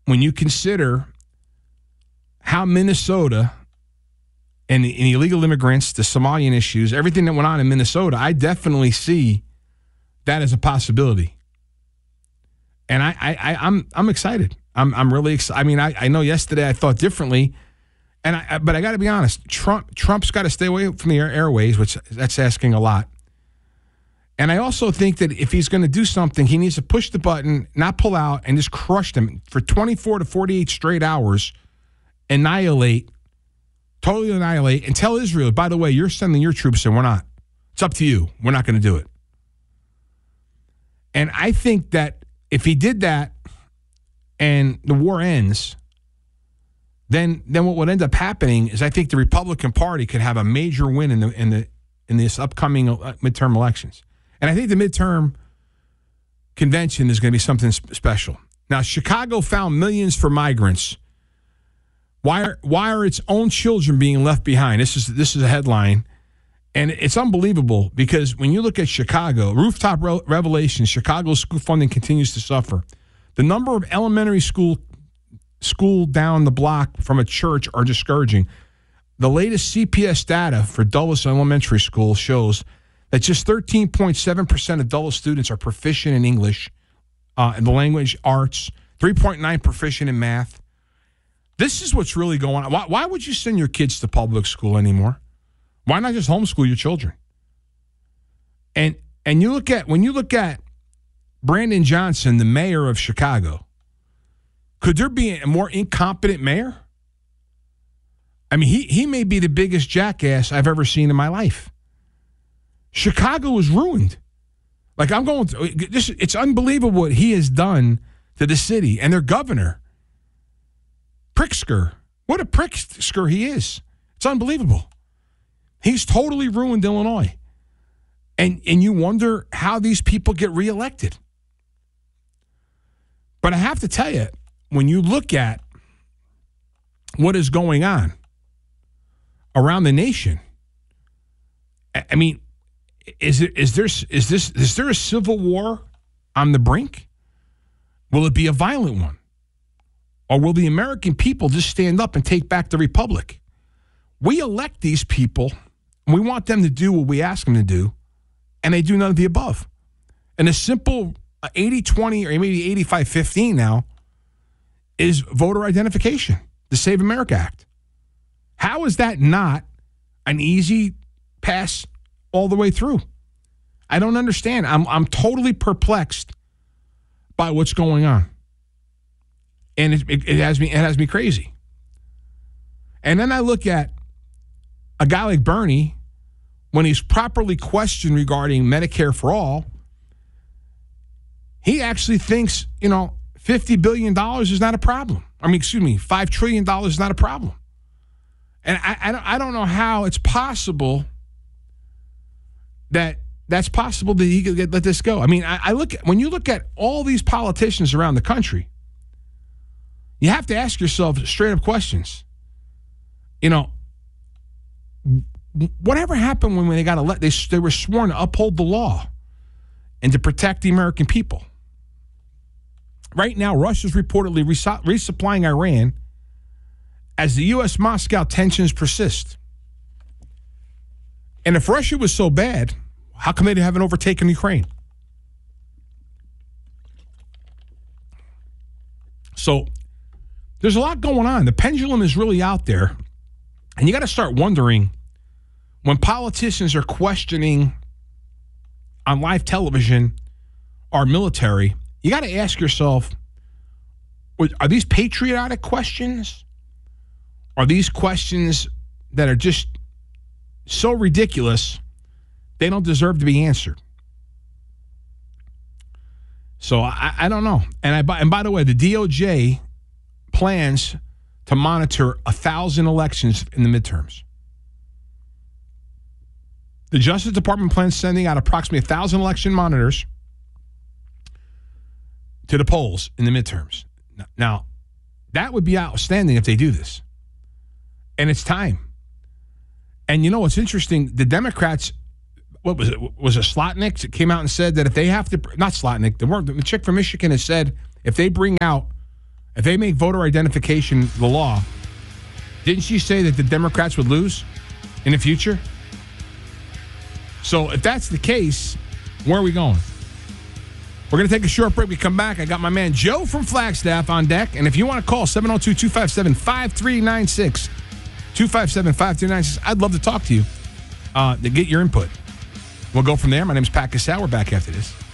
when you consider how Minnesota and the illegal immigrants, the Somalian issues, everything that went on in Minnesota, I definitely see that as a possibility. And I'm excited. I'm really excited. I mean, I know yesterday I thought differently, but I got to be honest. Trump's got to stay away from the airways, which that's asking a lot. And I also think that if he's going to do something, he needs to push the button, not pull out, and just crush them for 24 to 48 straight hours, totally annihilate, and tell Israel, by the way, you're sending your troops in, we're not. It's up to you. We're not going to do it. And I think that if he did that and the war ends, then what would end up happening is I think the Republican Party could have a major win in this upcoming midterm elections. And I think the midterm convention is going to be something special. Now, Chicago found millions for migrants. Why are its own children being left behind? This is a headline, and it's unbelievable because when you look at Chicago, rooftop revelations, Chicago's school funding continues to suffer. The number of elementary school down the block from a church are discouraging. The latest CPS data for Dulles Elementary School shows that just 13.7% of Dulles students are proficient in English, in the language arts, 3.9% proficient in math. This is what's really going on. Why would you send your kids to public school anymore? Why not just homeschool your children? And when you look at Brandon Johnson, the mayor of Chicago, could there be a more incompetent mayor? I mean, he may be the biggest jackass I've ever seen in my life. Chicago is ruined. Like it's unbelievable what he has done to the city and their governor. Pritzker. What a Pritzker he is. It's unbelievable. He's totally ruined Illinois. And you wonder how these people get reelected. But I have to tell you, when you look at what is going on around the nation, I mean, is there a civil war on the brink? Will it be a violent one? Or will the American people just stand up and take back the republic? We elect these people, and we want them to do what we ask them to do, and they do none of the above. And a simple 80-20 or maybe 85-15 now is voter identification, the Save America Act. How is that not an easy pass all the way through? I don't understand. I'm totally perplexed by what's going on. And it has me crazy. And then I look at a guy like Bernie, when he's properly questioned regarding Medicare for all, he actually thinks, $50 billion is not a problem. $5 trillion is not a problem. And I don't know how it's possible that's possible that he could let this go. I mean, when you look at all these politicians around the country, you have to ask yourself straight up questions. Whatever happened when they got elected? They were sworn to uphold the law and to protect the American people. Right now, Russia's reportedly resupplying Iran as the U.S.-Moscow tensions persist. And if Russia was so bad, how come they haven't overtaken Ukraine? So there's a lot going on. The pendulum is really out there. And you got to start wondering, when politicians are questioning on live television our military, you got to ask yourself, are these patriotic questions? Are these questions that are just so ridiculous they don't deserve to be answered? So I don't know. And by the way, the DOJ plans to monitor 1,000 elections in the midterms. The Justice Department plans sending out approximately 1,000 election monitors to the polls in the midterms. Now, that would be outstanding if they do this. And it's time. And you know what's interesting? The Democrats, what was it? Was it Slotnick that came out and said that if they have to, not Slotnick, the chick from Michigan has said if they bring out if they make voter identification the law, didn't she say that the Democrats would lose in the future? So if that's the case, where are we going? We're going to take a short break. We come back. I got my man Joe from Flagstaff on deck. And if you want to call 702-257-5396, 257-5396, I'd love to talk to you to get your input. We'll go from there. My name is Pat Cassell. We're back after this.